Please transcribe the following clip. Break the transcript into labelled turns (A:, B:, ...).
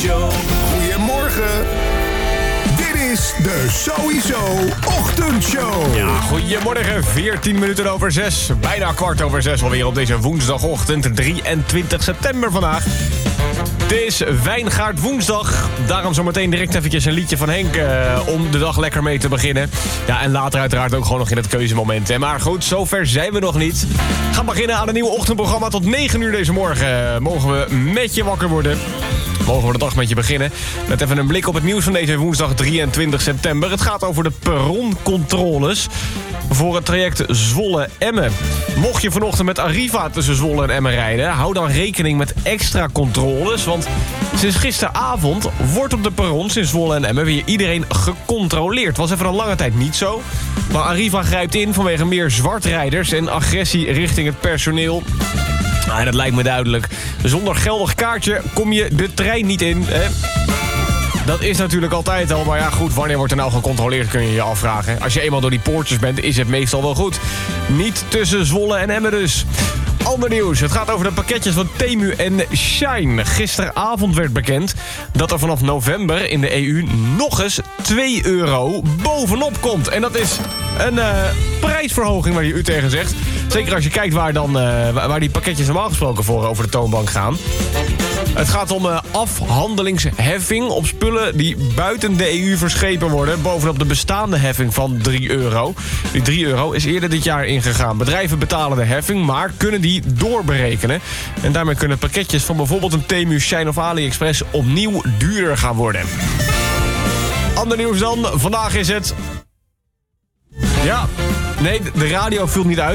A: Show.
B: Goedemorgen. Dit is de Sowieso Ochtendshow.
C: Ja, goedemorgen, 14 minuten over 6. Bijna 6:15 alweer op deze woensdagochtend, 23 september vandaag. Het is Wijngaard woensdag. Daarom zometeen direct eventjes een liedje van Henk om de dag lekker mee te beginnen. Ja, en later uiteraard ook gewoon nog in het keuzemoment. Hè. Maar goed, zover zijn we nog niet. We gaan beginnen aan een nieuw ochtendprogramma. Tot 9 uur deze morgen mogen we met je wakker worden. Mogen we de dag met je beginnen. Met even een blik op het nieuws van deze woensdag 23 september. Het gaat over de perroncontroles voor het traject Zwolle-Emmen. Mocht je vanochtend met Arriva tussen Zwolle en Emmen rijden, hou dan rekening met extra controles. Want sinds gisteravond wordt op de perrons in Zwolle en Emmen weer iedereen gecontroleerd. Was even een lange tijd niet zo. Maar Arriva grijpt in vanwege meer zwartrijders en agressie richting het personeel. Dat lijkt me duidelijk. Zonder geldig kaartje kom je de trein niet in. Hè? Dat is natuurlijk altijd al. Maar ja, goed, wanneer wordt er nou gecontroleerd, kun je je afvragen. Als je eenmaal door die poortjes bent, is het meestal wel goed. Niet tussen Zwolle en Emmen dus. Ander nieuws. Het gaat over de pakketjes van Temu en Shine. Gisteravond werd bekend dat er vanaf november in de EU nog eens €2 bovenop komt. En dat is een prijsverhoging waar je u tegen zegt. Zeker als je kijkt waar die pakketjes normaal gesproken voor over de toonbank gaan. Het gaat om afhandelingsheffing op spullen die buiten de EU verschepen worden, bovenop de bestaande heffing van €3. Die €3 is eerder dit jaar ingegaan. Bedrijven betalen de heffing, maar kunnen die doorberekenen. En daarmee kunnen pakketjes van bijvoorbeeld een Temu, Shine of AliExpress opnieuw duurder gaan worden. Ander nieuws dan. Vandaag is het... Ja, nee, de radio viel niet uit.